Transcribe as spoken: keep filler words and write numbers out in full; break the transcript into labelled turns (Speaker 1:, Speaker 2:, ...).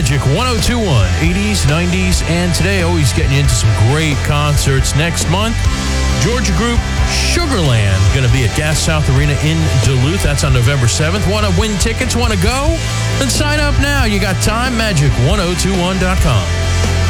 Speaker 1: Magic ten twenty-one, eighties, nineties, and today always getting you into some great concerts. Next month, Georgia group Sugarland going to be at Gas South Arena in Duluth. That's on November seventh. Want to win tickets? Want to go? Then sign up now. You got time. Magic ten twenty-one dot com.